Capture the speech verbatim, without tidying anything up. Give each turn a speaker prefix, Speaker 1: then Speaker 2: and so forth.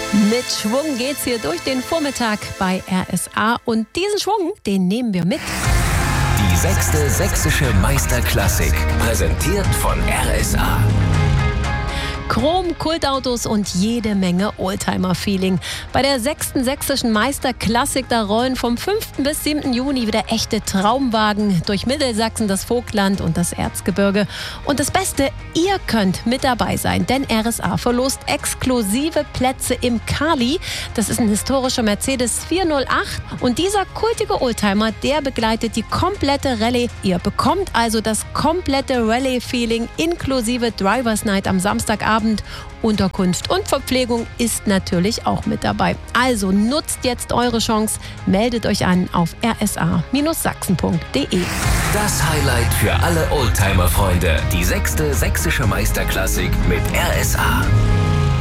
Speaker 1: Mit Schwung geht's hier durch den Vormittag bei R S A und diesen Schwung, den nehmen wir mit.
Speaker 2: Die sechste sächsische Meisterklassik, präsentiert von R S A.
Speaker 1: Chrom, Kultautos und jede Menge Oldtimer-Feeling. Bei der sechsten sächsischen Meisterklassik, da rollen vom fünften bis siebten Juni wieder echte Traumwagen durch Mittelsachsen, das Vogtland und das Erzgebirge. Und das Beste, ihr könnt mit dabei sein, denn R S A verlost exklusive Plätze im Kali. Das ist ein historischer Mercedes vierhundertacht und dieser kultige Oldtimer, der begleitet die komplette Rallye. Ihr bekommt also das komplette Rallye-Feeling inklusive Drivers Night am Samstagabend. Unterkunft und Verpflegung ist natürlich auch mit dabei. Also nutzt jetzt eure Chance, meldet euch an auf r s a Bindestrich sachsen punkt d e.
Speaker 2: Das Highlight für alle Oldtimer-Freunde, die sechste sächsische Meisterklassik mit R S A.